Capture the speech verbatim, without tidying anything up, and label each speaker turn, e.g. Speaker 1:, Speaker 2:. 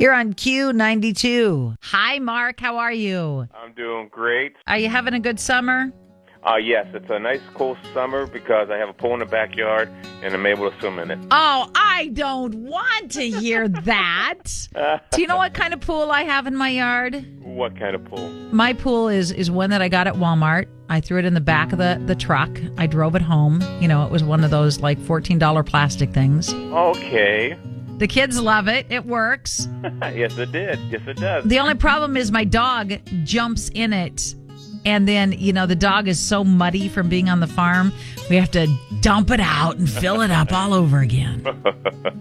Speaker 1: You're on Q ninety-two. Hi, Mark. How are you?
Speaker 2: I'm doing great.
Speaker 1: Are you having a good summer?
Speaker 2: Uh, yes, it's a nice, cool summer because I have a pool in the backyard and I'm able to swim in it.
Speaker 1: Oh, I don't want to hear that. Do you know what kind of pool I have in my yard?
Speaker 2: What kind of pool?
Speaker 1: My pool is is one that I got at Walmart. I threw it in the back of the, the truck. I drove it home. You know, it was one of those like fourteen dollars plastic things.
Speaker 2: Okay.
Speaker 1: The kids love it. It works.
Speaker 2: Yes, it did. Yes, it does.
Speaker 1: The only problem is my dog jumps in it. And then, you know, the dog is so muddy from being on the farm, we have to dump it out and fill it up all over again.